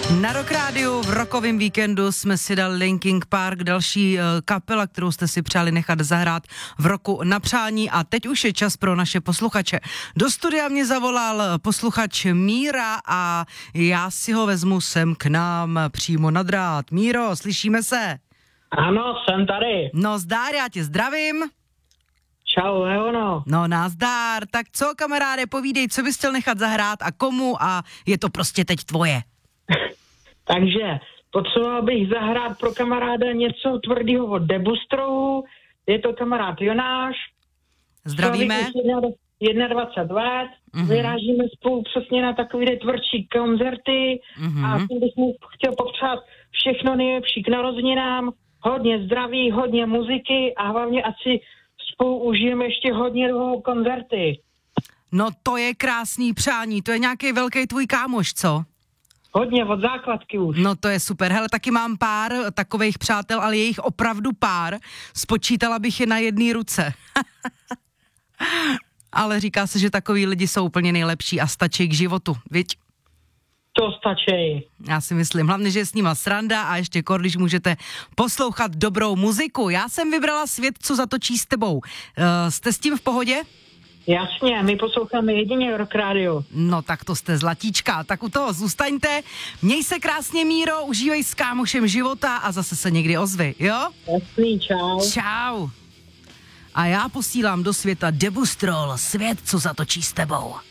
Na Rock Rádiu v rokovém víkendu jsme si dali Linkin Park, další kapela, kterou jste si přáli nechat zahrát v roku na přání, a teď už je čas pro naše posluchače. Do studia mě zavolal posluchač Míra a já si ho vezmu sem k nám přímo na drát. Míro, slyšíme se? Ano, jsem tady. No zdár, já tě zdravím. Čau, Leono. No nazdár, tak co kamaráde, povídej, co bys chtěl nechat zahrát a komu, a je to prostě teď tvoje. Takže potřeboval bych zahrát pro kamaráda něco tvrdého od Debustrohu. Je to kamarád Jonáš. Zdravíme. 21 let. Vyrážíme spolu přesně na takové tvrdší koncerty a tím bych mu chtěl popřát všechno nejlepší k narozeninám, hodně zdraví, hodně muziky a hlavně ať si spolu užijeme ještě hodně dlouho koncerty. No to je krásný přání, to je nějaký velký tvůj kámoš, co? Hodně od základky už. No to je super. Hele, taky mám pár takových přátel, ale je jich opravdu pár. Spočítala bych je na jedné ruce. Ale říká se, že takový lidi jsou úplně nejlepší a stačí k životu, viď? To stačí. Já si myslím, hlavně, že je s nima sranda a ještě když můžete poslouchat dobrou muziku. Já jsem vybrala Svět, co zatočí s tebou. Jste s tím v pohodě? Jasně, my posloucháme jedině Rock Radio. No tak to jste zlatíčka, tak u toho zůstaňte. Měj se krásně, Míro, užívej s kámošem života a zase se někdy ozvi, jo? Jasný, čau. Čau. A já posílám do světa Debustrol, Svět, co zatočí s tebou.